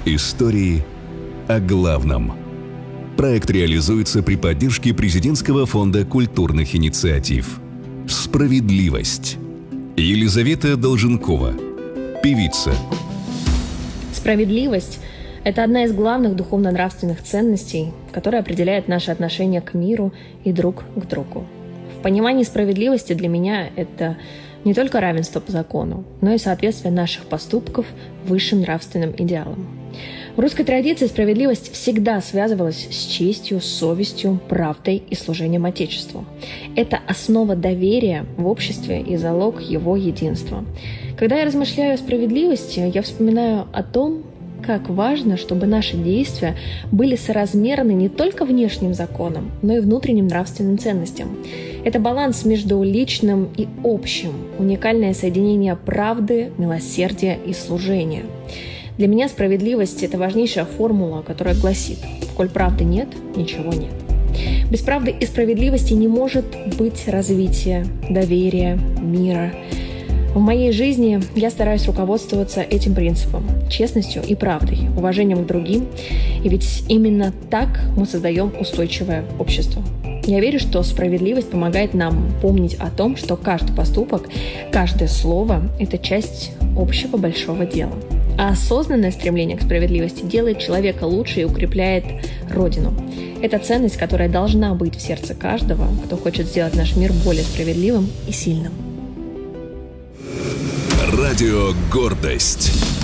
Истории о главном. Проект реализуется при поддержке Президентского фонда культурных инициатив. Справедливость. Елизавета Долженкова, певица. Справедливость – это одна из главных духовно-нравственных ценностей, которая определяет наши отношения к миру и друг к другу. В понимании справедливости для меня это не только равенство по закону, но и соответствие наших поступков высшим нравственным идеалам. В русской традиции справедливость всегда связывалась с честью, совестью, правдой и служением Отечеству. Это основа доверия в обществе и залог его единства. Когда я размышляю о справедливости, я вспоминаю о том, как важно, чтобы наши действия были соразмерны не только внешним законам, но и внутренним нравственным ценностям. Это баланс между личным и общим, уникальное соединение правды, милосердия и служения. Для меня справедливость – это важнейшая формула, которая гласит: «Коль правды нет, ничего нет». Без правды и справедливости не может быть развития, доверия, мира. В моей жизни я стараюсь руководствоваться этим принципом – честностью и правдой, уважением к другим, и ведь именно так мы создаем устойчивое общество. Я верю, что справедливость помогает нам помнить о том, что каждый поступок, каждое слово – это часть общего большого дела. А осознанное стремление к справедливости делает человека лучше и укрепляет Родину. Это ценность, которая должна быть в сердце каждого, кто хочет сделать наш мир более справедливым и сильным. Радио «Гордость».